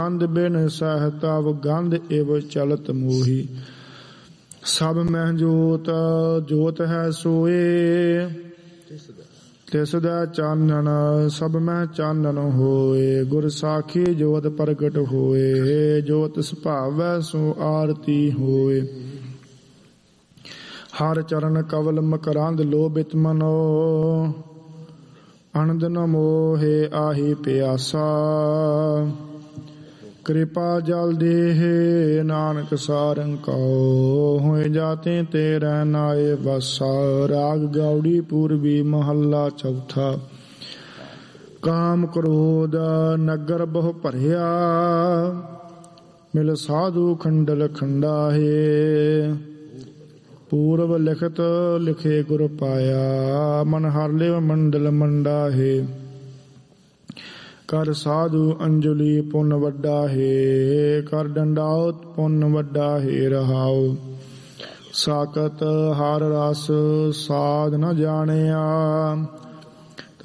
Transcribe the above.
ਗੰਧ ਬਿਨ ਸਹਿਤਵ ਗੰਧ ਇਵ ਚਲਤ ਮੋਹੀ। ਸਭ ਮਹਿ ਜੋਤ ਜੋਤ ਹੈ ਸੋਏ, ਤਿਸ ਦਾ ਚਾਨਣ ਸਭ ਮਹਿ ਚਾਨਣ ਹੋਏ। ਗੁਰ ਸਾਖੀ ਜੋਤ ਪ੍ਰਗਟ ਹੋਏ, ਜੋਤ ਸੁਭਾਵੈ ਸੋ ਆਰਤੀ ਹੋਏ। ਹਰ ਚਰਨ ਕਵਲ ਮਕਰੰਦ ਲੋਭਿਤ ਮਨੋ, ਅਨੰਦ ਨ ਮੋਹੇ ਆਹੀ ਪਿਆਸਾ। ਕਿਰਪਾ ਜਲ ਦੇਹ ਨਾਨਕ ਸਾਰੰਗ ਕਉ, ਹੋਏ ਜਾਤੇ ਤੇਰੇ ਨਾਏ ਵਸਾ। ਰਾਗ ਗੌੜੀ ਪੂਰਬੀ ਮਹੱਲਾ ਚੌਥਾ। ਕਾਮ ਕ੍ਰੋਧ ਨਗਰ ਬਹੁ ਭਰਿਆ, ਮਿਲ ਸਾਧੂ ਖੰਡਲ ਖੰਡਾਹੇ। ਪੂਰਬ ਲਿਖਤ ਲਿਖੇ ਗੁਰ ਪਾਇਆ, ਮਨ ਹਰ ਲਿਵ ਮੰਡਲ ਮੰਡਾਹੇ। ਕਰ ਸਾਧੂ ਅੰਜਲੀ ਪੁੰਨ ਵੱਡਾ ਹੈ, ਕਰ ਡੰਡਾਉਤ ਪੁੰਨ ਵੱਡਾ ਹੈ ਰਹਾਉ। ਸਾਕਤ ਹਰ ਰਸ ਸਾਧ ਨ ਜਾਣਿਆ,